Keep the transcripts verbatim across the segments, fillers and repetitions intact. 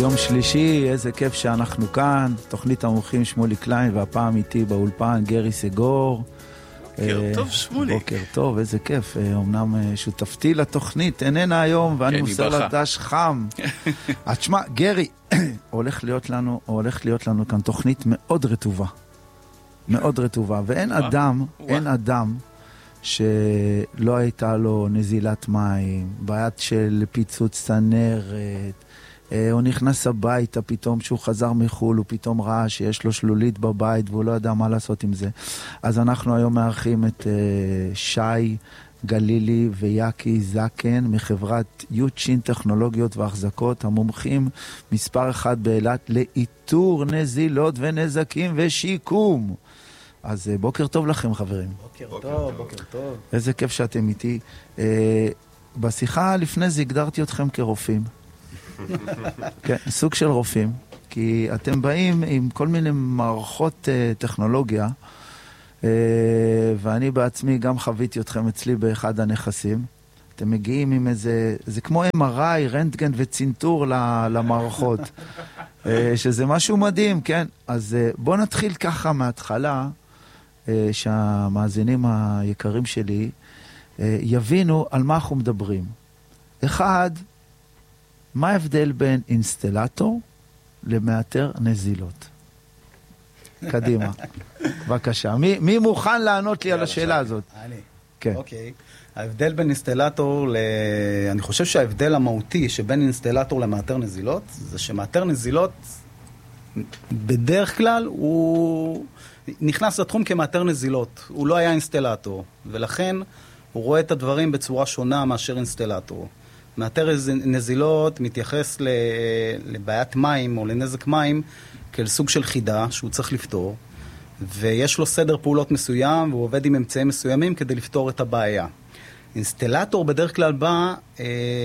יום שלישי, איזה כיף שאנחנו כאן, תוכנית המומחים שמולי קליין, והפעם איתי באולפן גרי סגור. בוקר טוב שמולי. בוקר טוב, איזה כיף. אמנם שותפתי לתוכנית איננה היום, ואני מוסר לדש חם. אז תשמע, גרי, הולך להיות לנו, הולך להיות לנו כאן תוכנית מאוד רטובה. מאוד רטובה, ואין אדם, אין אדם שלא הייתה לו נזילת מים, בעיית של פיצוץ צנרת, הוא נכנס הביתה פתאום שהוא חזר מחול, הוא פתאום ראה שיש לו שלולית בבית והוא לא יודע מה לעשות עם זה. אז אנחנו היום מארחים את שי גלילי ויאקי זקן מחברת יוצ'ין טכנולוגיות והחזקות, המומחים מספר אחד באילת לאיתור נזילות ונזקים ושיקום. אז בוקר טוב לכם חברים. בוקר, בוקר טוב, טוב, בוקר טוב. איזה כיף שאתם איתי. בשיחה לפני זה הגדרתי אתכם כרופאים. כן, סוג של רופאים, כי אתם באים עם כל מיני מערכות uh, טכנולוגיה, uh, ואני בעצמי גם חוויתי אתכם אצלי באחד הנכסים. אתם מגיעים עם איזה, זה כמו אם אר איי, רנטגן וצינטור למערכות, uh, שזה משהו מדהים, כן? אז uh, בואו נתחיל ככה מההתחלה, uh, שהמאזינים היקרים שלי uh, יבינו על מה אנחנו מדברים. אחד, מה ההבדל בין אינסטלטור למאתר נזילות? קדימה. בבקשה. מי, מי מוכן לענות לי על השאלה הזאת? אני. כן. אוקיי. ההבדל בין אינסטלטור ל... אני חושב שההבדל המהותי שבין אינסטלטור למאתר נזילות, זה שמאתר נזילות, בדרך כלל הוא נכנס לתחום כמאתר נזילות. הוא לא היה אינסטלטור, ולכן הוא רואה את הדברים בצורה שונה מאשר אינסטלטור. מאתר נזילות מתייחס לבעיית מים או לנזק מים כאל סוג של חידה שהוא צריך לפתור, ויש לו סדר פעולות מסוים והוא עובד עם אמצעים מסוימים כדי לפתור את הבעיה. אינסטלטור בדרך כלל בא אה,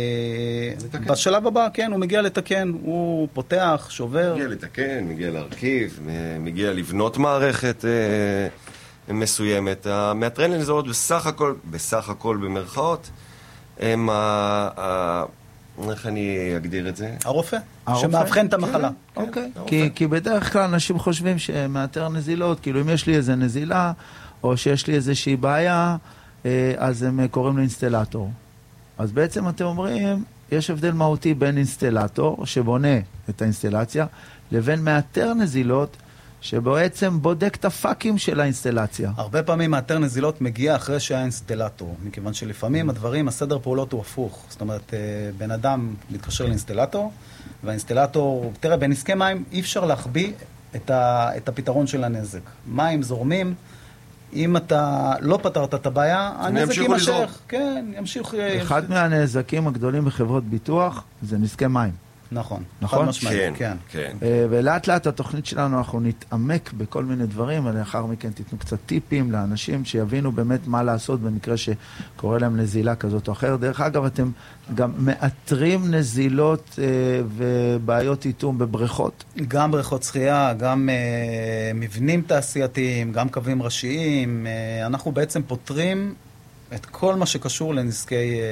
בשלב הבא, כן, הוא מגיע לתקן, הוא פותח, שובר. מגיע לתקן, מגיע להרכיב, מגיע לבנות מערכת אה, מסוימת. המאתרי נזילות בסך הכל, בסך הכל במרכאות, הם ה... איך אני אגדיר את זה? הרופא, שמאבחן את המחלה. אוקיי, כי בדרך כלל אנשים חושבים שמאתר נזילות, כאילו אם יש לי איזה נזילה, או שיש לי איזושהי בעיה, אז הם קוראים לאינסטלטור. אז בעצם אתם אומרים, יש הבדל מהותי בין אינסטלטור, שבונה את האינסטלציה, לבין מאתר נזילות, שבעצם בודק את הפאקים של האינסטלציה. הרבה פעמים מאתר נזילות מגיע אחרי שהיה אינסטלטור, מכיוון שלפעמים הדברים, הסדר פעולות הוא הפוך. זאת אומרת, בן אדם מתקשר לאינסטלטור, והאינסטלטור, תראה, בנזקי מים אי אפשר להחביא את, ה, את הפתרון של הנזק. מים זורמים, אם אתה לא פתרת את הבעיה, הנזק יימשך. כן, ימשיך. אחד מהנזקים הגדולים בחברות ביטוח זה נזקי מים. נכון, נכון? כן, כן, כן. ולאט לאט התוכנית שלנו אנחנו נתעמק בכל מיני דברים, ולאחר מכן תיתנו קצת טיפים לאנשים שיבינו באמת מה לעשות במקרה שקורה להם נזילה כזאת או אחרת. דרך אגב, אתם גם מאתרים נזילות ובעיות איתום בבריכות? גם בריכות שחייה, גם מבנים תעשייתיים, גם קווים ראשיים. אנחנו בעצם פותרים את כל מה שקשור לנזקי,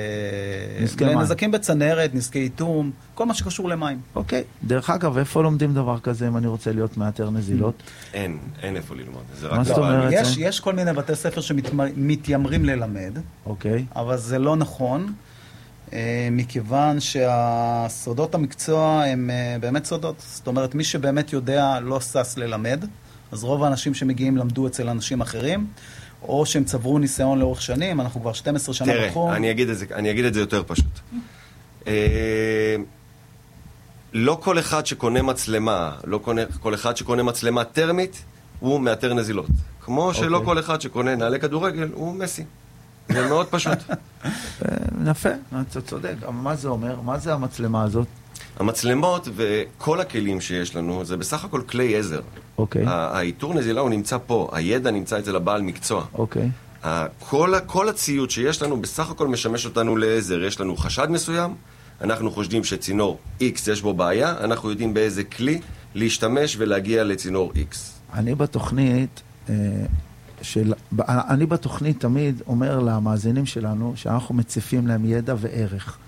לנזקים בצנרת, נזקי איתום, כל מה שקשור למים. אוקיי. דרך אגב, איפה לומדים דבר כזה אם אני רוצה להיות מאתר נזילות? אין, אין איפה ללמוד. מה זאת אומרת? יש, יש כל מיני בתי ספר שמתיימרים ללמד, אוקיי. אבל זה לא נכון, מכיוון שהסודות המקצוע הם באמת סודות. זאת אומרת, מי שבאמת יודע לא סס ללמד, אז רוב האנשים שמגיעים למדו אצל אנשים אחרים, או שהם צברו ניסיון לאורך שנים, אנחנו כבר שתים עשרה שנה בתחום. תראה, אני אגיד את זה, אני אגיד את זה יותר פשוט. לא כל אחד שקונה מצלמה, לא כל אחד שקונה מצלמה טרמית, הוא מאתר נזילות. כמו שלא כל אחד שקונה נעלי כדורגל, הוא מסי. זה מאוד פשוט. יפה, אתה צודק. אבל מה זה אומר? מה זה המצלמה הזאת? המצלמות וכל הכלים שיש לנו, זה בסך הכל כלי עזר. אוקיי. האיתור נזילה הוא נמצא פה, הידע נמצא אצל הבעל מקצוע. אוקיי. כל, כל הציוד שיש לנו בסך הכל משמש אותנו לעזר. יש לנו חשד מסוים, אנחנו חושדים שצינור X יש בו בעיה, אנחנו יודעים באיזה כלי להשתמש ולהגיע לצינור X. אני בתוכנית, של, אני בתוכנית תמיד אומר למאזינים שלנו שאנחנו מציפים להם ידע וערך.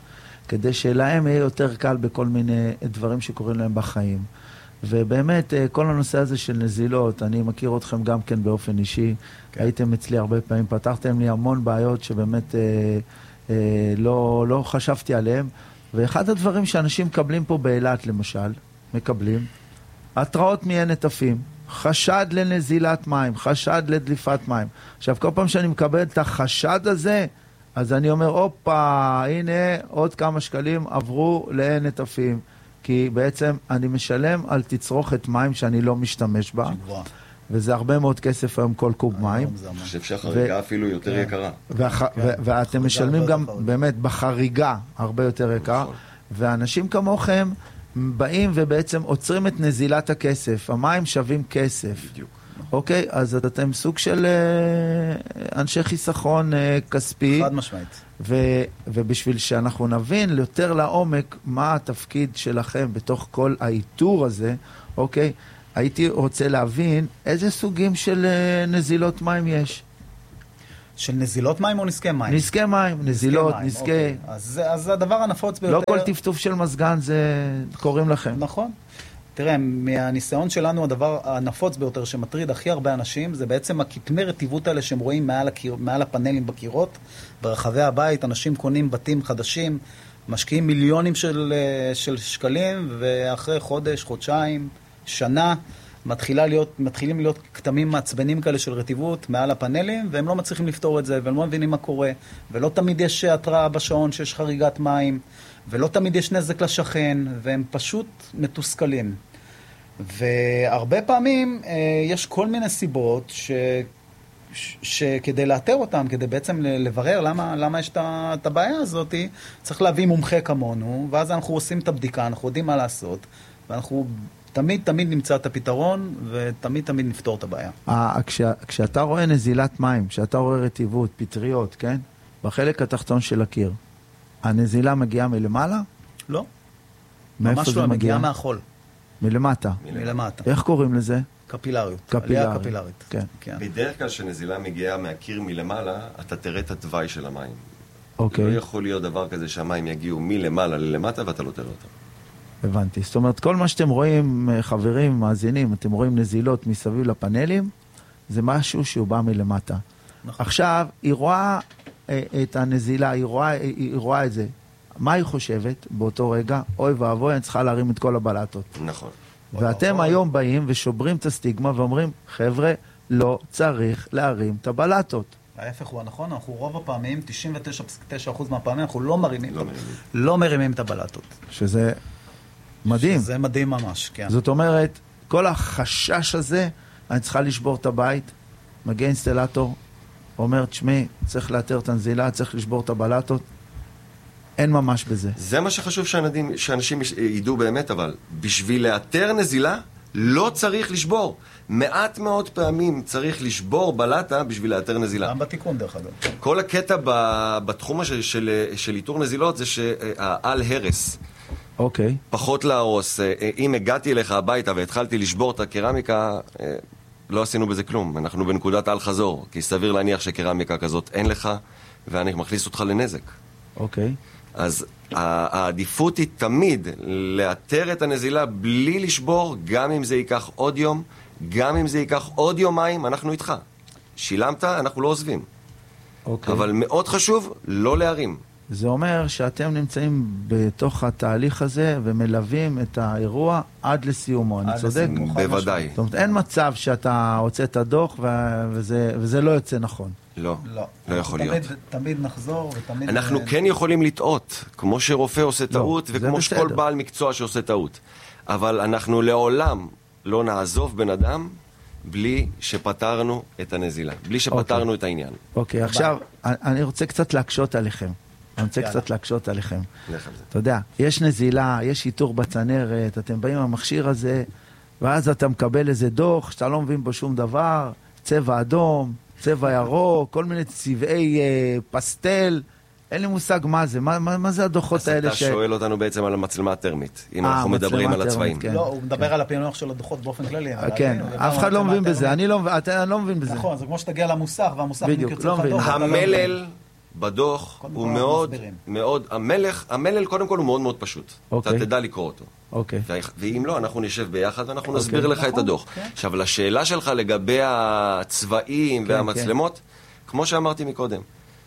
כדי שלהם יהיה יותר קל בכל מיני דברים שקורים להם בחיים. ובאמת, כל הנושא הזה של נזילות, אני מכיר אתכם גם כן באופן אישי, כן. הייתם אצלי הרבה פעמים, פתרתם לי המון בעיות שבאמת אה, אה, לא, לא חשבתי עליהם, ואחד הדברים שאנשים מקבלים פה באילת למשל, מקבלים, התראות מי נטפים, חשד לנזילת מים, חשד לדליפת מים. עכשיו, כל פעם שאני מקבל את החשד הזה, אז אני אומר, אופה, הנה עוד כמה שקלים עברו לנטפים. כי בעצם אני משלם על תצרוכת מים שאני לא משתמש בה, וזה הרבה מאוד כסף היום כל קוב מים. אני חושב שהחריגה אפילו יותר יקרה. ואתם משלמים גם באמת בחריגה הרבה יותר יקרה, ואנשים כמוכם באים ובעצם עוצרים את נזילת הכסף. המים שווים כסף. בדיוק. אוקיי, אז אתם סוג של אנשי חיסכון כספי. חד משמעית. ו- ובשביל שאנחנו נבין יותר לעומק מה התפקיד שלכם בתוך כל האיתור הזה, אוקיי, הייתי רוצה להבין איזה סוגים של נזילות מים יש. של נזילות מים או נזקי מים? נזקי מים, נזילות, מים, נזקי... אוקיי. אז, אז הדבר הנפוץ ביותר... לא כל טפטוף של מזגן זה קוראים לכם. נכון. תראה, מהניסיון שלנו, הדבר הנפוץ ביותר שמטריד הכי הרבה אנשים, זה בעצם הכתמי רטיבות האלה שהם רואים מעל, הקיר, מעל הפאנלים בקירות, ברחבי הבית, אנשים קונים בתים חדשים, משקיעים מיליונים של, של שקלים, ואחרי חודש, חודשיים, שנה, מתחילה להיות, מתחילים להיות כתמים מעצבנים כאלה של רטיבות מעל הפאנלים, והם לא מצליחים לפתור את זה, והם לא מבינים מה קורה, ולא תמיד יש התראה בשעון שיש חריגת מים, ולא תמיד יש נזק לשכן, והם פשוט מתוסכלים. והרבה פעמים אה, יש כל מיני סיבות ש, ש, שכדי לאתר אותם, כדי בעצם לברר למה, למה יש את הבעיה הזאת, צריך להביא מומחה כמונו, ואז אנחנו עושים את הבדיקה, אנחנו יודעים מה לעשות, ואנחנו תמיד תמיד נמצא את הפתרון, ותמיד תמיד נפתור את הבעיה. אה, כשה, כשאתה רואה נזילת מים, כשאתה רואה רטיבות, פטריות, כן? בחלק התחתון של הקיר, הנזילה מגיעה מלמעלה? לא. ממש לא, מגיעה מהחול. מלמטה? מלמטה. איך קוראים לזה? קפילריות. קפילרית. עלייה קפילרית. כן. כן. בדרך כלל שנזילה מגיעה מהקיר מלמעלה, אתה תראה את התוואי של המים. אוקיי. לא יכול להיות דבר כזה שהמים יגיעו מלמעלה ללמטה ואתה לא תראה אותם. הבנתי. זאת אומרת, כל מה שאתם רואים, חברים, מאזינים, אתם רואים נזילות מסביב לפאנלים, זה משהו שהוא בא מלמטה. נכון. עכשיו, היא רואה את הנזילה, היא רואה, היא רואה את זה. מה היא חושבת באותו רגע? אוי ואבוי, אני צריכה להרים את כל הבלטות. נכון. ואתם היום באים ושוברים את הסטיגמה ואומרים, חבר'ה, לא צריך להרים את הבלטות. ההפך הוא הנכון, אנחנו רוב הפעמים, תשעים ותשע נקודה תשע אחוז מהפעמים, אנחנו לא מרימים, לא מרימים. לא מרימים את הבלטות. שזה מדהים. שזה מדהים ממש, כן. זאת אומרת, כל החשש הזה, אני צריכה לשבור את הבית, מגיע אינסטלטור, אומר, תשמעי, צריך לאתר את הנזילה, צריך לשבור את הבלטות, אין ממש בזה. זה מה שחשוב שאנשים, שאנשים ידעו באמת, אבל בשביל לאתר נזילה, לא צריך לשבור. מעט מאוד פעמים צריך לשבור בלטה בשביל לאתר נזילה. גם בתיקון דרך אגב. כל הקטע בתחום של, של, של איתור נזילות זה שהעל הרס. אוקיי. פחות להרוס. אם הגעתי אליך הביתה והתחלתי לשבור את הקרמיקה, לא עשינו בזה כלום. אנחנו בנקודת על חזור, כי סביר להניח שקרמיקה כזאת אין לך, ואני מכניס אותך לנזק. אוקיי. אז העדיפות היא תמיד לאתר את הנזילה בלי לשבור, גם אם זה ייקח עוד יום, גם אם זה ייקח עוד יומיים, אנחנו איתך. שילמת, אנחנו לא עוזבים. אוקיי. אבל מאוד חשוב לא להרים. זה אומר שאתם נמצאים בתוך התהליך הזה ומלווים את האירוע עד לסיומו, אני צודק? בוודאי. זאת אומרת, אין מצב שאתה הוצאת הדוח וזה, וזה לא יוצא נכון. לא, לא, לא יכול תמיד, להיות. תמיד נחזור ותמיד... אנחנו כן יכולים לטעות, כמו שרופא עושה טעות, וכמו שכל בעל מקצוע שעושה טעות. אבל אנחנו לעולם לא נעזוב בן אדם בלי שפתרנו את הנזילה, בלי שפתרנו את העניין. אוקיי, עכשיו, אני רוצה קצת להקשות עליכם. אני רוצה קצת להקשות עליכם. אתה יודע, יש נזילה, יש איתור בצנרת, אתם באים למכשיר הזה, ואז אתה מקבל איזה דוח, שאתה לא מבין בו שום דבר, צבע אדום, צבע ירוק, כל מיני צבעי אה, פסטל, אין לי מושג מה זה, מה, מה, מה זה הדוחות האלה ש... אז אתה שואל אותנו בעצם על המצלמה הטרמית, אם אנחנו מדברים על הצבעים. לא, הוא מדבר על הפענוח של הדוחות באופן כללי. כן, אף אחד לא מבין בזה, אני לא מבין בזה. נכון, זה כמו שתגיע למוסך, והמוסך בדיוק, לא מבין. המלל בדוח הוא מאוד, מאוד, המלך, המלל קודם כל הוא מאוד מאוד פשוט. אתה תדע לקרוא אותו. אוקיי. ואם לא, אנחנו נשב ביחד ואנחנו נסביר לך את הדוח. עכשיו, לשאלה שלך לגבי הצבעים והמצלמות, כמו שאמרתי מקודם,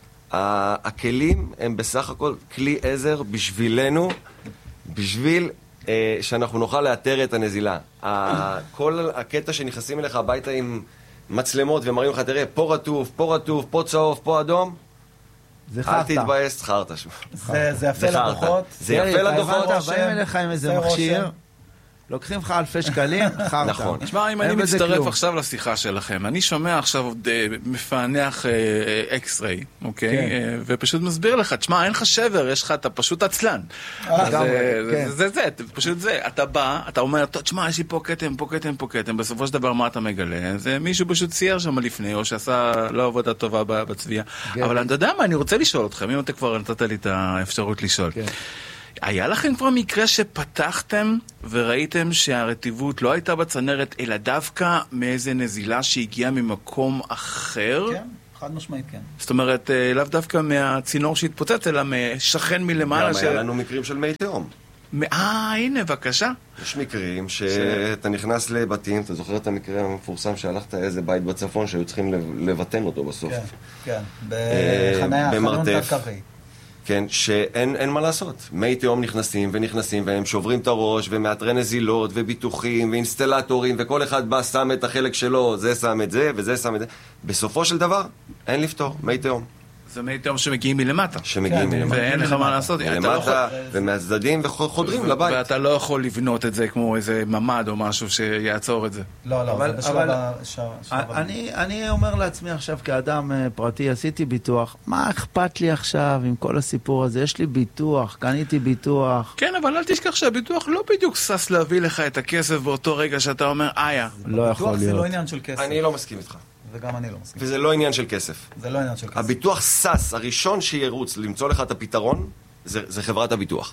הכלים הם בסך הכל כלי עזר בשבילנו, בשביל שאנחנו נוכל לאתר את הנזילה. כל הקטע שנכנסים אליך הביתה עם מצלמות ומראים לך, תראה, פה רטוב, פה רטוב, פה צהוב, פה אדום, זה חרטה. אל תתבאס, חרטה. זה יפה לדוחות. זה יפה לדוחות. באים אליך עם איזה מכשיר, לוקחים לך אלפי שקלים, חרטה. נכון. תשמע, אם אני מצטרף עכשיו לשיחה שלכם, אני שומע עכשיו מפענח אקס-ריי, אוקיי? ופשוט מסביר לך, תשמע, אין לך שבר, יש לך, אתה פשוט עצלן. זה זה, פשוט זה. אתה בא, אתה אומר, תשמע, יש לי פה קטם, פה קטם, פה קטם, בסופו של דבר מה אתה מגלה? זה מישהו פשוט צייר שם לפני, או שעשה לא עבודה טובה בצביעה. אבל אתה יודע מה, אני רוצה לשאול אתכם, אם אתה כבר נתת לי את האפשרות לשאול. היה לכם כבר מקרה שפתחתם וראיתם שהרטיבות לא הייתה בצנרת, אלא דווקא מאיזה נזילה שהגיעה ממקום אחר? כן, חד משמעית כן. זאת אומרת, לאו דווקא מהצינור שהתפוצץ, אלא משכן מלמעלה. גם היה לנו מקרים של מי תהום. אה, הנה, בבקשה. יש מקרים שאתה נכנס לבתים, אתה זוכר את המקרה המפורסם שהלכת איזה בית בצפון שהיו צריכים לבטן אותו בסוף. כן, כן, בחניה, חנון קרקעי. כן, שאין אין מה לעשות. מי תהום נכנסים ונכנסים והם שוברים את הראש ומאתרי נזילות וביטוחים ואינסטלטורים וכל אחד בא שם את החלק שלו, זה שם את זה וזה שם את זה. בסופו של דבר, אין לפתור, מי תהום. זה מי תהום שמגיעים מלמטה. שמגיעים מלמטה. ואין לך מה לעשות. מלמטה ומהצדדים וחודרים לבית. ואתה לא יכול לבנות את זה כמו איזה ממד או משהו שיעצור את זה. לא, לא, זה בשלב ה... אני אומר לעצמי עכשיו כאדם פרטי, עשיתי ביטוח, מה אכפת לי עכשיו עם כל הסיפור הזה? יש לי ביטוח, קניתי ביטוח. כן, אבל אל תשכח שהביטוח לא בדיוק סס להביא לך את הכסף באותו רגע שאתה אומר, איה. לא יכול להיות. זה לא עניין של כסף. אני לא מסכים איתך. וגם אני לא מסכים. וזה לא עניין של כסף. זה לא עניין של כסף. הביטוח סס, הראשון שירוץ למצוא לך את הפתרון, זה, זה חברת הביטוח.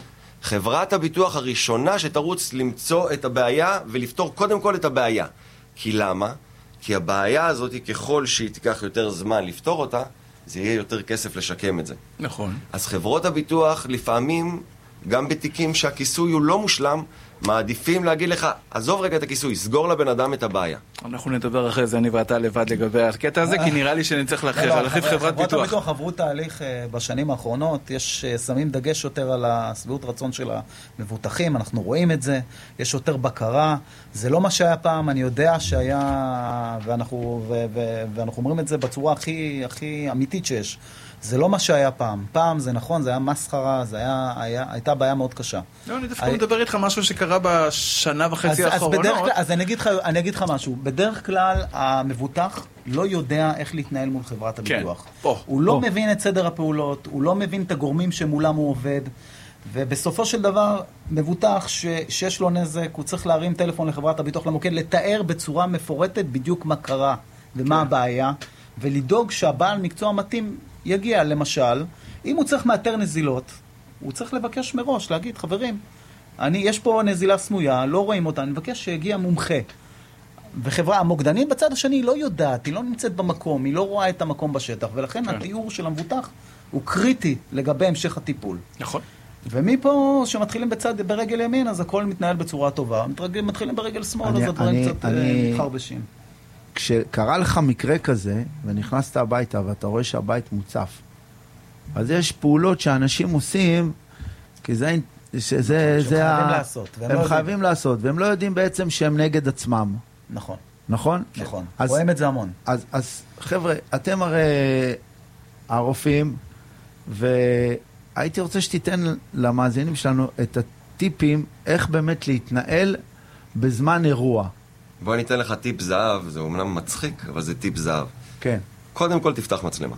חברת הביטוח הראשונה שתרוץ למצוא את הבעיה ולפתור קודם כל את הבעיה. כי למה? כי הבעיה הזאת, ככל שהיא תיקח יותר זמן לפתור אותה, זה יהיה יותר כסף לשקם את זה. נכון. אז חברות הביטוח לפעמים, גם בתיקים שהכיסוי הוא לא מושלם, מעדיפים להגיד לך, עזוב רגע את הכיסוי, סגור לבן אדם את הבעיה. אנחנו נדבר אחרי זה, אני ואתה לבד לגבי הקטע הזה, כי נראה לי שנצטרך להחליף חברת ביטוח. חברות הביטוח עברו תהליך בשנים האחרונות, יש שמים דגש יותר על הסביבות רצון של המבוטחים, אנחנו רואים את זה, יש יותר בקרה, זה לא מה שהיה פעם, אני יודע שהיה, ואנחנו, ו, ו, ואנחנו אומרים את זה בצורה הכי, הכי אמיתית שיש. זה לא מה שהיה פעם. פעם זה נכון, זה היה מסחרה, זה היה, היה, הייתה בעיה מאוד קשה. לא, אני דווקא מדבר איתך משהו שקרה בשנה וחצי האחרונות. אז אני אגיד לך, אני אגיד לך משהו. בדרך כלל המבוטח לא יודע איך להתנהל מול חברת הביטוח. הוא לא מבין את סדר הפעולות, הוא לא מבין את הגורמים שמולם הוא עובד, ובסופו של דבר, מבוטח שיש לו נזק, הוא צריך להרים טלפון לחברת הביטוח למוקד, לתאר בצורה מפורטת בדיוק מה קרה ומה הבעיה, ולדאוג שהבעל מקצוע מתאים יגיע, למשל, אם הוא צריך מאתר נזילות, הוא צריך לבקש מראש, להגיד, חברים, אני, יש פה נזילה סמויה, לא רואים אותה, אני מבקש שיגיע מומחה. וחברה, המוקדנית בצד השני היא לא יודעת, היא לא נמצאת במקום, היא לא רואה את המקום בשטח, ולכן כן. התיאור של המבוטח הוא קריטי לגבי המשך הטיפול. נכון. ומפה שמתחילים בצד, ברגל ימין, אז הכל מתנהל בצורה טובה. מתחילים ברגל שמאל, אז הדברים קצת אני... מתחרבשים. כשקרה לך מקרה כזה, ונכנסת הביתה, ואתה רואה שהבית מוצף, אז יש פעולות שאנשים עושים, כי זה... שזה, שהם זה חייבים ה... לעשות. הם לא חייבים יודעים. לעשות, והם לא יודעים בעצם שהם נגד עצמם. נכון. נכון? נכון. אז, רואים את זה המון. אז, אז חבר'ה, אתם הרי הרופאים, והייתי רוצה שתיתן למאזינים שלנו את הטיפים, איך באמת להתנהל בזמן אירוע. בוא ניתן לך טיפ זהב, זה אומנם מצחיק, אבל זה טיפ זהב. כן. קודם כל תפתח מצלמה.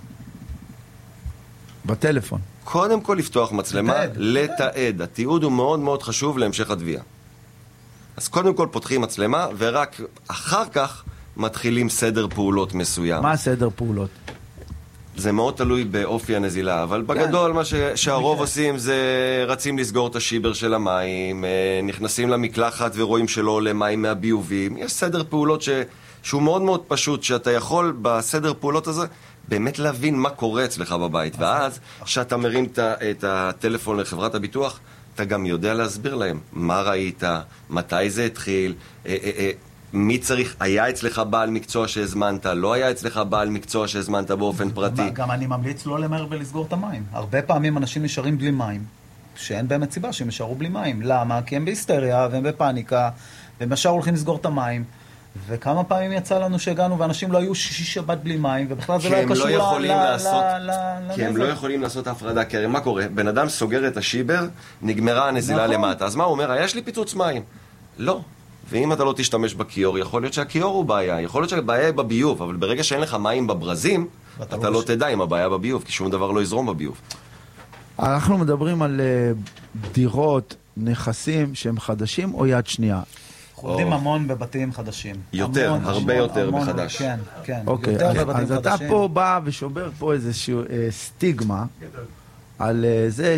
בטלפון. קודם כל לפתוח מצלמה, לתעד. התיעוד הוא מאוד מאוד חשוב להמשך התביעה. אז קודם כל פותחים מצלמה, ורק אחר כך מתחילים סדר פעולות מסוים. מה סדר פעולות? זה מאוד תלוי באופי הנזילה, אבל בגדול מה שהרוב עושים זה רצים לסגור את השיבר של המים, נכנסים למקלחת ורואים שלא עולה מים מהביובים. יש סדר פעולות ש... שהוא מאוד מאוד פשוט, שאתה יכול בסדר פעולות הזה באמת להבין מה קורה אצלך בבית. ואז, כשאתה מרים את הטלפון לחברת הביטוח, אתה גם יודע להסביר להם מה ראית, מתי זה התחיל, מי צריך, היה אצלך בעל מקצוע שהזמנת, לא היה אצלך בעל מקצוע שהזמנת באופן פרטי. גם אני ממליץ לא למהר ולסגור את המים. הרבה פעמים אנשים נשארים בלי מים, שאין באמת סיבה שהם נשארו בלי מים. למה? כי הם בהיסטריה והם בפאניקה, והם ישר הולכים לסגור את המים. וכמה פעמים יצא לנו שהגענו ואנשים לא היו שישי שבת בלי מים, ובכלל זה לא היה קשור ל... כי הם לא יכולים לעשות הפרדה, כי הרי מה קורה? בן אדם סוגר את השיבר, נגמרה הנזילה למטה. אז מה הוא אומר? יש לי פיצוץ מים. לא. ואם אתה לא תשתמש בכיור, יכול להיות שהכיור הוא בעיה, יכול להיות שהבעיה היא בביוב, אבל ברגע שאין לך מים בברזים, אתה לא תדע אם הבעיה בביוב, כי שום דבר לא יזרום בביוב. אנחנו מדברים על דירות, נכסים שהם חדשים או יד שנייה? אנחנו עובדים המון בבתים חדשים. יותר, הרבה יותר בחדש. כן, כן. אוקיי, אז אתה פה בא ושובר פה איזושהי סטיגמה על זה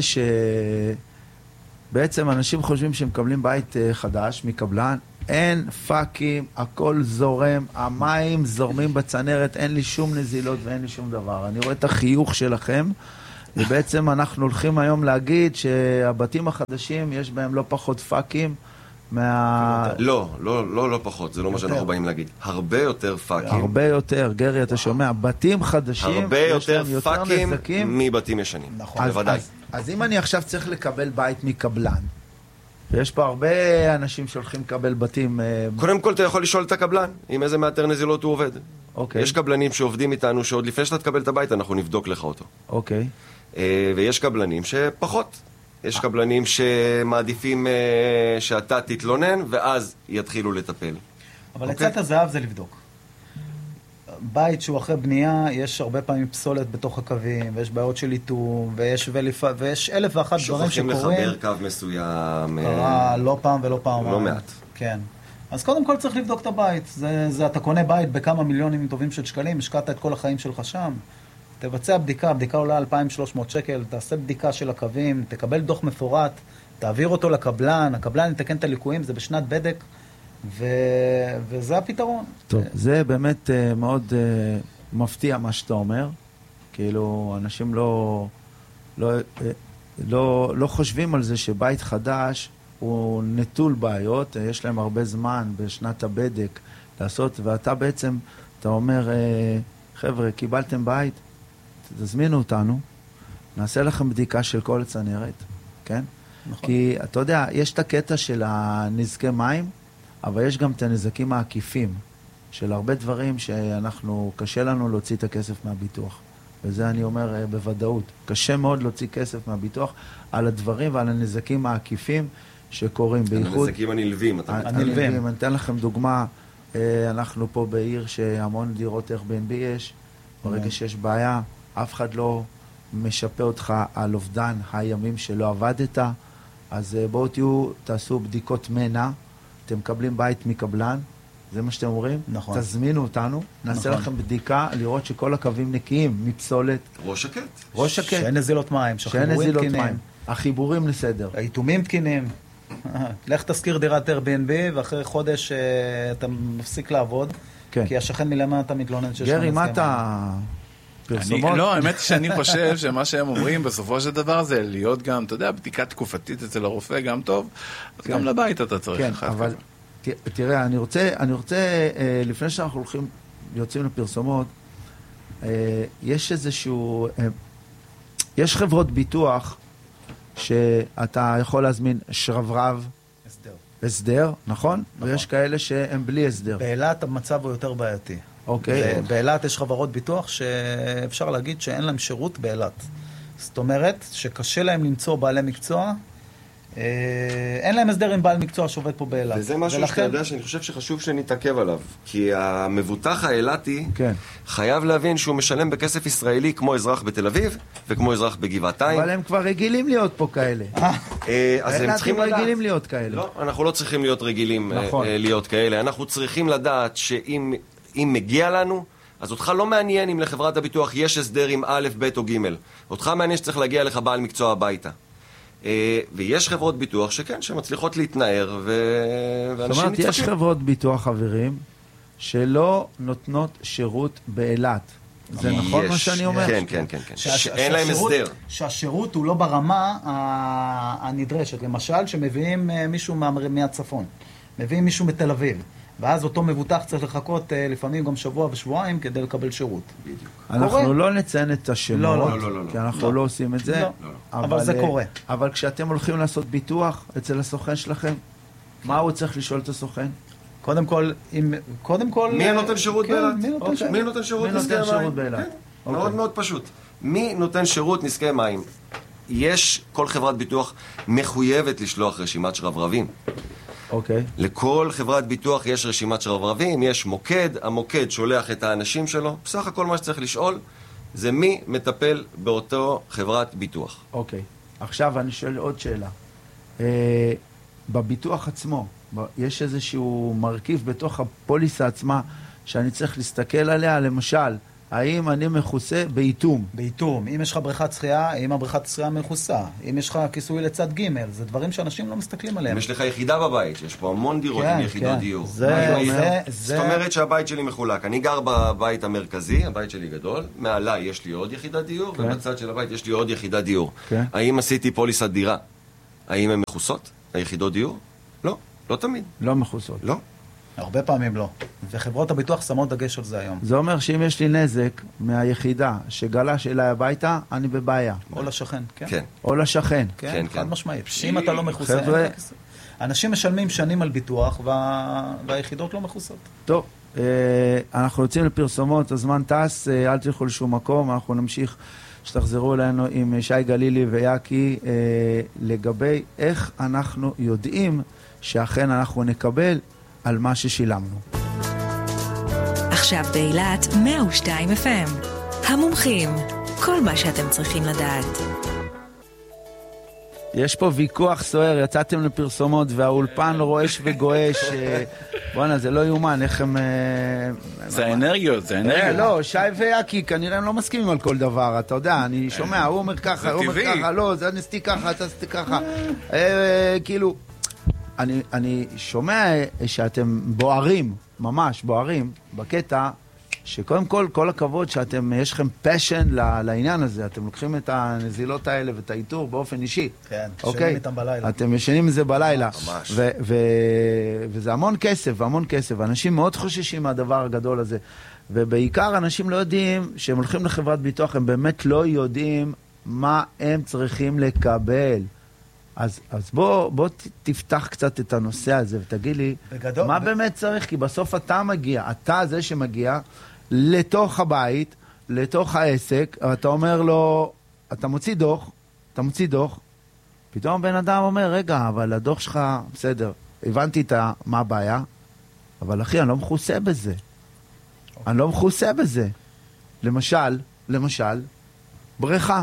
שבעצם אנשים חושבים שהם מקבלים בית חדש מקבלן, אין פאקים, הכל זורם, המים זורמים בצנרת, אין לי שום נזילות ואין לי שום דבר. אני רואה את החיוך שלכם, ובעצם אנחנו הולכים היום להגיד שהבתים החדשים יש בהם לא פחות פאקים מה... לא, לא, לא, לא פחות, זה לא מה שאנחנו באים להגיד. הרבה יותר פאקים. הרבה יותר, גרי, אתה שומע, בתים חדשים, הרבה יותר פאקים מבתים ישנים. נכון, בוודאי. אז אם אני עכשיו צריך לקבל בית מקבלן, ויש פה הרבה אנשים שהולכים לקבל בתים... קודם כל אתה יכול לשאול את הקבלן, עם איזה מאתר נזילות הוא עובד. אוקיי. יש קבלנים שעובדים איתנו, שעוד לפני שאתה תקבל את הבית, אנחנו נבדוק לך אותו. אוקיי. ויש קבלנים שפחות. יש קבלנים שמעדיפים שאתה תתלונן, ואז יתחילו לטפל. אבל עצת הזהב זה לבדוק. בית שהוא אחרי בנייה, יש הרבה פעמים פסולת בתוך הקווים, ויש בעיות של איתום, ויש, וליפה, ויש אלף ואחת דברים שקורים. שוכחים לחבר קו מסוים. קרה לא פעם ולא פעם. לא מעט. כן. אז קודם כל צריך לבדוק את הבית. זה, זה, אתה קונה בית בכמה מיליונים טובים של שקלים, השקעת את כל החיים שלך שם. תבצע בדיקה, בדיקה עולה אלפיים ושלוש מאות שקל, תעשה בדיקה של הקווים, תקבל דוח מפורט, תעביר אותו לקבלן, הקבלן יתקן את הליקויים, זה בשנת בדק, ו... וזה הפתרון. טוב, זה באמת uh, מאוד uh, מפתיע מה שאתה אומר, כאילו אנשים לא, לא, uh, לא, לא חושבים על זה שבית חדש הוא נטול בעיות, יש להם הרבה זמן בשנת הבדק לעשות, ואתה בעצם, אתה אומר, uh, חבר'ה, קיבלתם בית, תזמינו אותנו, נעשה לכם בדיקה של כל הצנרת, כן? נכון. כי אתה יודע, יש את הקטע של הנזקי מים, אבל יש גם את הנזקים העקיפים, של הרבה דברים שאנחנו, קשה לנו להוציא את הכסף מהביטוח. וזה אני אומר בוודאות. קשה מאוד להוציא כסף מהביטוח על הדברים ועל הנזקים העקיפים שקורים. בייחוד, הנזקים הנלווים. הנלווים. אני אתן לכם דוגמה, אנחנו פה בעיר שהמון דירות Airbnb יש, ברגע שיש בעיה, אף אחד לא משפה אותך על אובדן הימים שלא עבדת, אז בואו תהיו, תעשו בדיקות מנע, אתם מקבלים בית מקבלן, זה מה שאתם אומרים? נכון. תזמינו אותנו, נעשה נכון. לכם בדיקה, לראות שכל הקווים נקיים, מפסולת. ראש שקט. ראש שקט. שאין נזילות מים, שאין נזילות מים. החיבורים לסדר. העיתומים תקינים. לך תזכיר דירת Airbnb, ואחרי חודש אתה מפסיק לעבוד, כן. כי השכן מלמטה מתלונן שיש... גרי, מה אתה... פרסומות? לא, האמת היא שאני חושב שמה שהם אומרים בסופו של דבר זה להיות גם, אתה יודע, בדיקה תקופתית אצל הרופא גם טוב, אז גם לבית אתה צריך. כן, אבל תראה, אני רוצה, אני רוצה, לפני שאנחנו הולכים, יוצאים לפרסומות, יש איזשהו, יש חברות ביטוח שאתה יכול להזמין שרברב, הסדר. הסדר, נכון? נכון. ויש כאלה שהם בלי הסדר. באילת המצב הוא יותר בעייתי. אוקיי. באילת יש חברות ביטוח שאפשר להגיד שאין להם שירות באילת. זאת אומרת שקשה להם למצוא בעלי מקצוע, אין להם הסדר עם בעל מקצוע שעובד פה באילת. וזה משהו ולכן... שאתה יודע שאני חושב שחשוב שנתעכב עליו. כי המבוטח האילתי כן. חייב להבין שהוא משלם בכסף ישראלי כמו אזרח בתל אביב וכמו אזרח בגבעתיים. אבל הם כבר רגילים להיות פה כאלה. אז הם צריכים לדעת. רגילים להיות כאלה. לא, אנחנו לא צריכים להיות רגילים נכון. להיות כאלה. אנחנו צריכים לדעת שאם אם מגיע לנו, אז אותך לא מעניין אם לחברת הביטוח יש הסדר עם א', ב' או ג'. אותך מעניין שצריך להגיע לך בעל מקצוע הביתה. ויש חברות ביטוח שכן, שמצליחות להתנער, ואנשים נצחקים. נצחקים. יש חברות ביטוח, חברים, שלא נותנות שירות באילת. זה נכון מה שאני אומר? כן, כן, כן, כן. שאין להם הסדר. שהשירות הוא לא ברמה הנדרשת. למשל, שמביאים מישהו מהצפון, מביאים מישהו מתל אביב, ואז אותו מבוטח צריך לחכות לפעמים גם שבוע ושבועיים כדי לקבל שירות. אנחנו לא נציין את השמות, כי אנחנו לא עושים את זה. אבל זה קורה. אבל כשאתם הולכים לעשות ביטוח אצל הסוכן שלכם, מה הוא צריך לשאול את הסוכן? קודם כל, קודם כל... מי נותן שירות באילת? מי נותן שירות נזקי מים? באילת? מאוד מאוד פשוט. מי נותן שירות נזקי מים? יש, כל חברת ביטוח מחויבת לשלוח רשימת שרברבים. אוקיי. לכל חברת ביטוח יש רשימת שרברבים, יש מוקד, המוקד שולח את האנשים שלו. בסך הכל מה שצריך לשאול זה מי מטפל באותו חברת ביטוח. אוקיי. עכשיו אני שואל עוד שאלה. בביטוח עצמו, יש איזשהו מרכיב בתוך הפוליסה עצמה שאני צריך להסתכל עליה, למשל, האם אני מכוסה באיתום? באיתום. אם יש לך בריכת שחייה, אם הבריכת שחייה מכוסה. אם יש לך כיסוי לצד ג', זה דברים שאנשים לא מסתכלים עליהם. אם יש לך יחידה בבית, יש פה המון דירות עם יחידות דיור. זאת אומרת שהבית שלי מחולק. אני גר בבית המרכזי, הבית שלי גדול, מעליי יש לי עוד יחידת דיור, ובצד של הבית יש לי עוד יחידת דיור. האם עשיתי פוליסת דירה? האם הן מכוסות? היחידות דיור? לא, לא תמיד. לא מכוסות. לא. הרבה פעמים לא. וחברות הביטוח שמות דגש על זה היום. זה אומר שאם יש לי נזק מהיחידה שגלש אליי הביתה, אני בבעיה. או לשכן, כן. כן. או לשכן. כן, כן, חד משמעית. אם אתה לא מכוסה, חבר'ה... אנשים משלמים שנים על ביטוח, וה... והיחידות לא מכוסות. טוב, אנחנו יוצאים לפרסומות, הזמן טס, אל תלכו לשום מקום, אנחנו נמשיך שתחזרו אלינו עם שי גלילי ויאקי, לגבי איך אנחנו יודעים שאכן אנחנו נקבל על מה ששילמנו. עכשיו באילת מאה ושתיים אף אם. המומחים, כל מה שאתם צריכים לדעת. יש פה ויכוח סוער, יצאתם לפרסומות והאולפן רועש וגועש. בוא'נה, זה לא יומן, איך הם... זה האנרגיות, זה האנרגיות. לא, שי ויאקי, כנראה הם לא מסכימים על כל דבר, אתה יודע, אני שומע, הוא אומר ככה, הוא אומר ככה, לא, זה נסתי ככה, אתה נסתי ככה. כאילו... אני, אני שומע שאתם בוערים, ממש בוערים, בקטע שקודם כל, כל הכבוד שאתם, יש לכם פשן לעניין הזה, אתם לוקחים את הנזילות האלה ואת האיתור באופן אישי. כן, אוקיי? ישנים איתם בלילה. אתם ישנים מזה בלילה. ממש. ו- ו- וזה המון כסף, המון כסף. אנשים מאוד חוששים מהדבר הגדול הזה. ובעיקר אנשים לא יודעים, שהם הולכים לחברת ביטוח, הם באמת לא יודעים מה הם צריכים לקבל. אז, אז בוא, בוא תפתח קצת את הנושא הזה ותגיד לי, בגדול, מה ב... באמת צריך? כי בסוף אתה מגיע, אתה זה שמגיע לתוך הבית, לתוך העסק, אתה אומר לו, אתה מוציא דוח, אתה מוציא דוח, פתאום בן אדם אומר, רגע, אבל הדוח שלך, בסדר, הבנתי את מה הבעיה, אבל אחי, אני לא מחוסה בזה. Okay. אני לא מחוסה בזה. למשל, למשל, בריכה.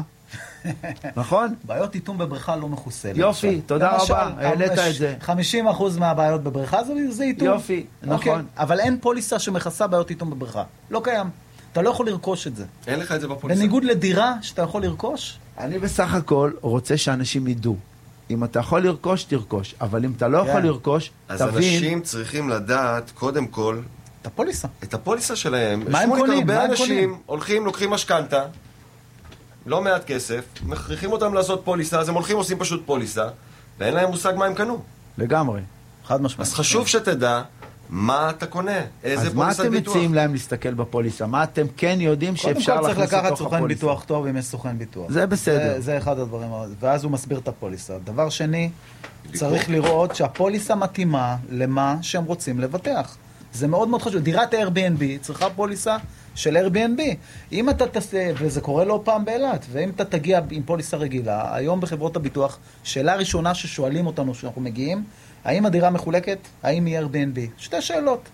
נכון? בעיות איתום בבריכה לא מכוסה. יופי, תודה רבה, העלית את זה. חמישים אחוז מהבעיות בבריכה זה איתום. יופי, נכון. אבל אין פוליסה שמכסה בעיות איתום בבריכה. לא קיים. אתה לא יכול לרכוש את זה. אין לך את זה בפוליסה. בניגוד לדירה שאתה יכול לרכוש. אני בסך הכל רוצה שאנשים ידעו. אם אתה יכול לרכוש, תרכוש. אבל אם אתה לא יכול לרכוש, תבין. אז אנשים צריכים לדעת, קודם כל, את הפוליסה. את הפוליסה שלהם. מה הם קונים? הרבה אנשים הולכים, לוקחים משכנתה, לא מעט כסף, מכריחים אותם לעשות פוליסה, אז הם הולכים, עושים פשוט פוליסה, ואין להם מושג מה הם קנו. לגמרי. חד משמעית. אז חשוב שתדע מה אתה קונה, איזה פוליסת ביטוח. אז מה אתם מציעים להם להסתכל בפוליסה? מה אתם כן יודעים שאפשר להכניס לתוך הפוליסה? קודם כל צריך לקחת סוכן ביטוח טוב אם יש סוכן ביטוח. זה בסדר. זה, זה אחד הדברים, ואז הוא מסביר את הפוליסה. דבר שני, צריך לראות שהפוליסה מתאימה למה שהם רוצים לבטח. זה מאוד מאוד חשוב. דירת Airbnb צריכה פוליסה של Airbnb. אם אתה תעשה, וזה קורה לא פעם באילת, ואם אתה תגיע עם פוליסה רגילה, היום בחברות הביטוח, שאלה ראשונה ששואלים אותנו שאנחנו מגיעים, האם הדירה מחולקת? האם היא Airbnb? שתי שאלות.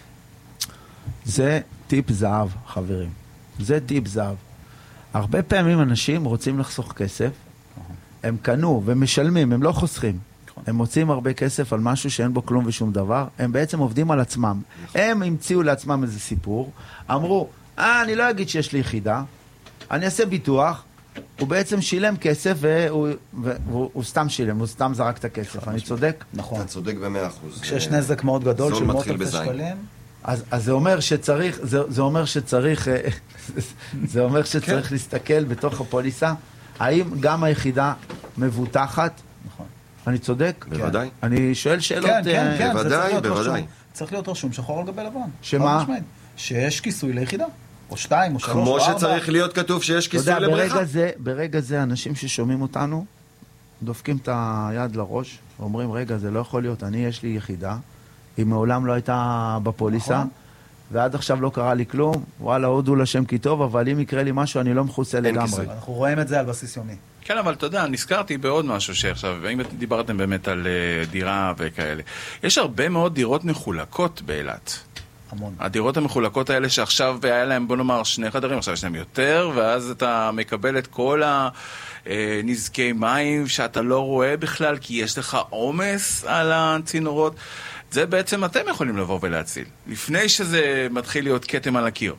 זה טיפ זהב, חברים. זה טיפ זהב. הרבה פעמים אנשים רוצים לחסוך כסף, הם קנו ומשלמים, הם לא חוסכים. הם מוצאים הרבה כסף על משהו שאין בו כלום ושום דבר, הם בעצם עובדים על עצמם. הם המציאו לעצמם איזה סיפור, אמרו, אה, אני לא אגיד שיש לי יחידה, אני אעשה ביטוח, הוא בעצם שילם כסף והוא, והוא, הוא סתם שילם, הוא סתם זרק את הכסף. אני צודק? נכון. אתה צודק במאה אחוז. כשיש נזק מאוד גדול של מאות אלפי שקלים, אז, אז זה אומר שצריך, זה, זה אומר שצריך, זה אומר שצריך כן. להסתכל בתוך הפוליסה, האם גם היחידה מבוטחת? נכון. אני צודק? בוודאי. כן. אני שואל שאלות... כן, כן, כן. בוודאי, בוודאי. צריך להיות רשום שחור על גבי לבן. שמה? שיש כיסוי ליחידה. או שתיים, או שלוש, כמו או ארבע. שצריך להיות כתוב שיש כיסוי יודע, לבריכה. ברגע זה, ברגע זה אנשים ששומעים אותנו, דופקים את היד לראש, ואומרים, רגע, זה לא יכול להיות, אני יש לי יחידה, היא מעולם לא הייתה בפוליסה, נכון. ועד עכשיו לא קרה לי כלום, וואלה, הודו לשם כי טוב, אבל אם יקרה לי משהו, אני לא מכוסה לגמרי. כיסוי. אנחנו רואים את זה על בסיס יומי. כן, אבל אתה יודע, נזכרתי בעוד משהו שעכשיו, אם דיברתם באמת על uh, דירה וכאלה, יש הרבה מאוד דירות מחולקות באילת. המון. הדירות המחולקות האלה שעכשיו היה להם, בוא נאמר, שני חדרים, עכשיו יש להם יותר, ואז אתה מקבל את כל הנזקי מים שאתה לא רואה בכלל, כי יש לך עומס על הצינורות. זה בעצם אתם יכולים לבוא ולהציל, לפני שזה מתחיל להיות כתם על הקיר.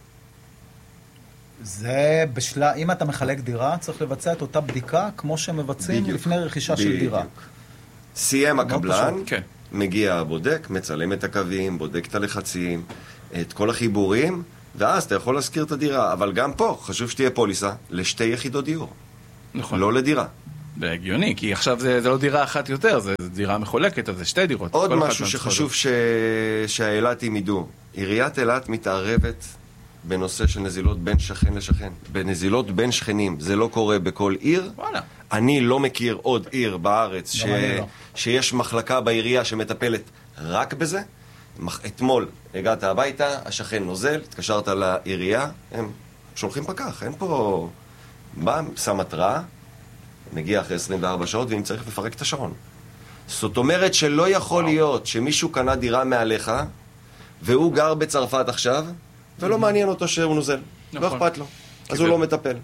זה בשלה, אם אתה מחלק דירה, צריך לבצע את אותה בדיקה, כמו שמבצעים בדיוק. לפני רכישה בדיוק. של דירה. סיים הקבלן, כן. מגיע הבודק, מצלם את הקווים, בודק את הלחצים, את כל החיבורים, ואז אתה יכול להזכיר את הדירה. אבל גם פה, חשוב שתהיה פוליסה לשתי יחידות דיור. נכון. לא לדירה. זה הגיוני, כי עכשיו זה, זה לא דירה אחת יותר, זה, זה דירה מחולקת, אז זה שתי דירות. עוד משהו שחשוב ש... שהאילתים ידעו. עיריית אילת מתערבת בנושא של נזילות בין שכן לשכן. בנזילות בין שכנים. זה לא קורה בכל עיר. וואלה. אני לא מכיר עוד עיר בארץ ש... לא. שיש מחלקה בעירייה שמטפלת רק בזה. אתמול הגעת הביתה, השכן נוזל, התקשרת לעירייה, הם שולחים פקח, אין פה... בא, שם התראה, מגיע אחרי עשרים וארבע שעות, ואם צריך לפרק את השעון. זאת אומרת שלא יכול להיות שמישהו קנה דירה מעליך, והוא גר בצרפת עכשיו, ולא מעניין אותו שהוא נוזל. לא אכפת לו. אז הוא לא מטפל.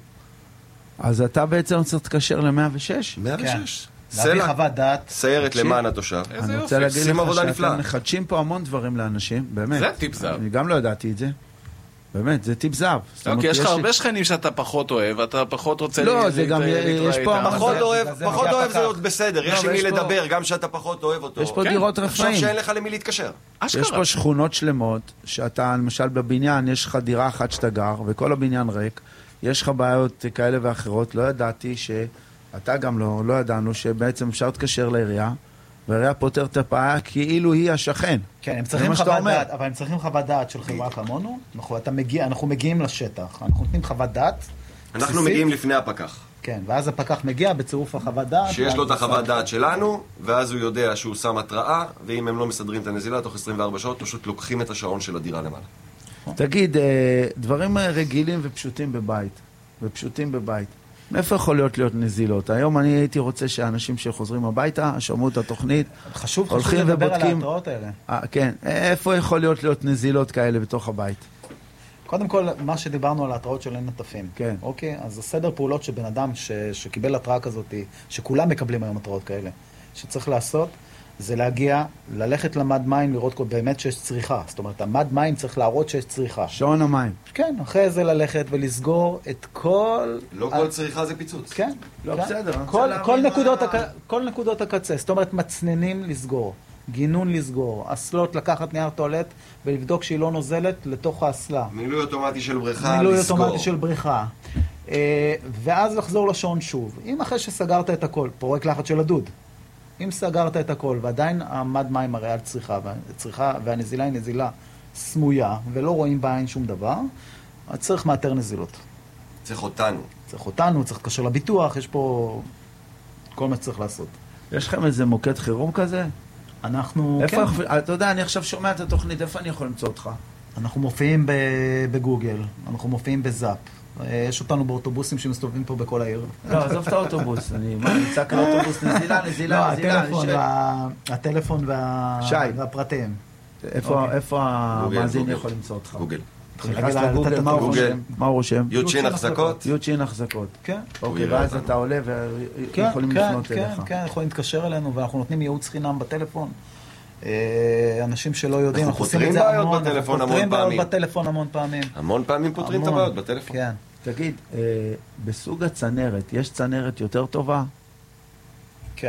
אז אתה בעצם צריך להתקשר ל-מאה ושש? מאה ושש. להביא חוות דעת. סיירת למען התושב. אני רוצה להגיד לך שאתם מחדשים פה המון דברים לאנשים, באמת. זה טיפ זהב. אני גם לא ידעתי את זה. באמת, זה טיפ זהב. כי יש לך הרבה שכנים שאתה פחות אוהב, אתה פחות רוצה... לא, זה גם, יש פה... פחות אוהב, פחות אוהב זה עוד בסדר, יש עם מי לדבר, גם שאתה פחות אוהב אותו. יש פה דירות רפאים. עכשיו שאין לך למי להתקשר. יש פה שכונות שלמות, שאתה, למשל בבניין, יש לך דירה אחת שאתה גר, וכל הבניין ריק, יש לך בעיות כאלה ואחרות, לא ידעתי שאתה גם לא, לא ידענו שבעצם אפשר להתקשר לעירייה, והעירייה פותר את הפעיה כאילו היא השכן. כן, הם צריכים חוות דעת, אבל הם צריכים חוות דעת של חברה כמונו. אנחנו, אתה מגיע, אנחנו מגיעים לשטח, אנחנו נותנים חוות דעת. אנחנו בסיסית. מגיעים לפני הפקח. כן, ואז הפקח מגיע בצירוף החוות דעת. שיש לו את החוות דעת שלנו, ואז הוא יודע שהוא שם התראה, ואם הם לא מסדרים את הנזילה, תוך עשרים וארבע שעות, פשוט לוקחים את השעון של הדירה למעלה. תגיד, דברים רגילים ופשוטים בבית, ופשוטים בבית. מאיפה יכול להיות להיות נזילות? היום אני הייתי רוצה שאנשים שחוזרים הביתה, שמעו את התוכנית, חשוב, חשוב לדבר על ההתראות האלה. 아, כן, איפה יכול להיות להיות נזילות כאלה בתוך הבית? קודם כל, מה שדיברנו על ההתראות של אין נטפים. כן. אוקיי? אז הסדר פעולות שבן אדם ש, שקיבל התראה כזאת, שכולם מקבלים היום התראות כאלה, שצריך לעשות, זה להגיע, ללכת למד מים, לראות כל, באמת שיש צריכה. זאת אומרת, המד מים צריך להראות שיש צריכה. שעון המים. כן, אחרי זה ללכת ולסגור את כל... לא כל צריכה זה פיצוץ. כן. לא בסדר. כל, כל, נקודות הק... כל נקודות הקצה. זאת אומרת, מצננים לסגור, גינון לסגור, אסלות לקחת נייר טואלט ולבדוק שהיא לא נוזלת לתוך האסלה. מילוי אוטומטי של בריכה, מילוי לסגור. מילוי אוטומטי של בריכה. ואז לחזור לשעון שוב. אם אחרי שסגרת את הכל, פורק לחץ של הדוד. אם סגרת את הכל, ועדיין המד מים הרי על צריכה, והצריכה, והנזילה היא נזילה סמויה, ולא רואים בעין שום דבר, אז צריך מאתר נזילות. צריך אותנו. צריך אותנו, צריך להתקשר לביטוח, יש פה כל מה שצריך לעשות. יש לכם איזה מוקד חירום כזה? אנחנו... איפה, כן. אתה יודע, אני עכשיו שומע את התוכנית, איפה אני יכול למצוא אותך? אנחנו מופיעים בגוגל, אנחנו מופיעים בזאפ. יש אותנו באוטובוסים שמסתובבים פה בכל העיר. לא, עזוב את האוטובוס. אני נמצא כאן אוטובוס, נזילה, נזילה, נזילה. הטלפון והפרטים. איפה המאזין יכול למצוא אותך? גוגל. נכנס לגוגל, מה הוא רושם? יוצ'ין החזקות. יוצ'ין החזקות. כן. אוקיי, ואז אתה עולה ויכולים לפנות אליך. כן, כן, יכולים להתקשר אלינו, ואנחנו נותנים ייעוץ חינם בטלפון. אנשים שלא יודעים, אנחנו פותרים בעיות בטלפון המון פעמים. פותרים בעיות בטלפון המון פעמים. המון פעמים פותרים את הבעיות בטלפון. כן. תגיד, בסוג הצנרת, יש צנרת יותר טובה? כן.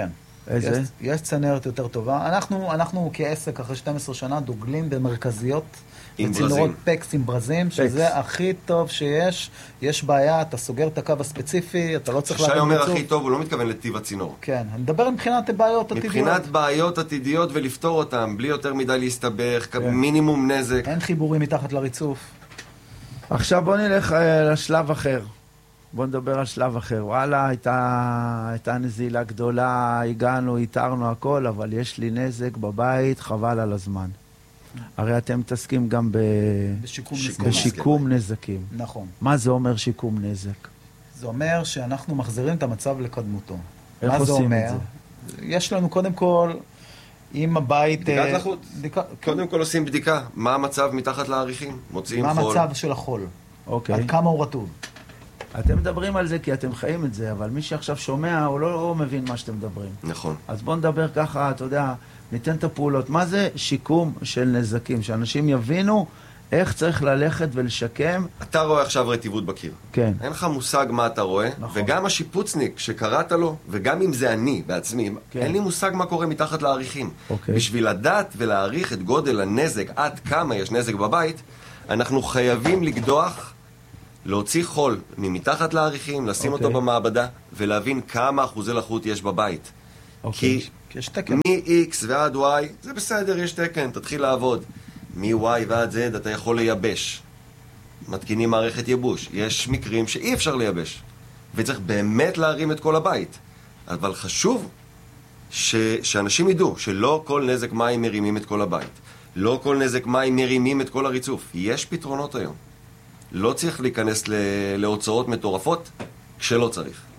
איזה? יש, יש צנרת יותר טובה. אנחנו, אנחנו כעסק אחרי שתים עשרה שנה דוגלים במרכזיות. עם בצינורות ברזים. פקס עם ברזים, פקס. שזה הכי טוב שיש. יש בעיה, אתה סוגר את הקו הספציפי, אתה לא צריך שי אומר ייצור. הכי טוב, הוא לא מתכוון לטיב הצינור. כן, אני מדבר מבחינת בעיות עתידיות. מבחינת בעיות עתידיות ולפתור אותן, בלי יותר מדי להסתבך, כן. מינימום נזק. אין חיבורים מתחת לריצוף. עכשיו בוא נלך אה, לשלב אחר. בוא נדבר על שלב אחר. וואלה, הייתה, הייתה נזילה גדולה, הגענו, איתרנו הכל, אבל יש לי נזק בבית, חבל על הזמן. הרי אתם מתעסקים גם ב... בשיקום שיקום. נזקים. בשיקום נזקים. נכון. מה זה אומר שיקום נזק? זה אומר שאנחנו מחזירים את המצב לקדמותו. איך מה זה עושים אומר? את זה? יש לנו קודם כל, אם הבית... בדיקת אה, לחות. בדיקה, קודם כל עושים בדיקה, מה המצב מתחת לעריכים, מוציאים מה חול. המצב של החול? אוקיי. עד כמה הוא רטוב? אתם מדברים על זה כי אתם חיים את זה, אבל מי שעכשיו שומע, הוא לא, לא מבין מה שאתם מדברים. נכון. אז בואו נדבר ככה, אתה יודע, ניתן את הפעולות. מה זה שיקום של נזקים? שאנשים יבינו איך צריך ללכת ולשקם. אתה רואה עכשיו רטיבות בקיר. כן. אין לך מושג מה אתה רואה, נכון. וגם השיפוצניק שקראת לו, וגם אם זה אני בעצמי, כן. אין לי מושג מה קורה מתחת לעריכים. אוקיי. בשביל לדעת ולהעריך את גודל הנזק, עד כמה יש נזק בבית, אנחנו חייבים לקדוח, להוציא חול ממתחת לעריכים, לשים אוקיי. אותו במעבדה, ולהבין כמה אחוזי לחות יש בבית. אוקיי. כי יש תקן. מ-X ועד Y, זה בסדר, יש תקן, תתחיל לעבוד. מ-Y ועד Z אתה יכול לייבש. מתקינים מערכת ייבוש. יש מקרים שאי אפשר לייבש. וצריך באמת להרים את כל הבית. אבל חשוב ש... שאנשים ידעו שלא כל נזק מים מרימים את כל הבית. לא כל נזק מים מרימים את כל הריצוף. יש פתרונות היום. לא צריך להיכנס ל... להוצאות מטורפות כשלא צריך.